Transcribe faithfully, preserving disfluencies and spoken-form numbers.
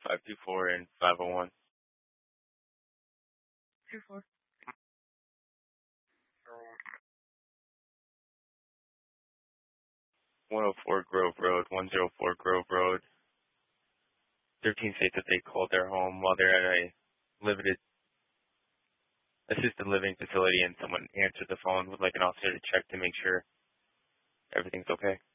five two four and five oh one. Two four. one oh four Grove Road, one oh four Grove Road. thirteen states that they called their home while they're at a limited assisted living facility, and someone answered the phone with like an officer to check to make sure everything's okay.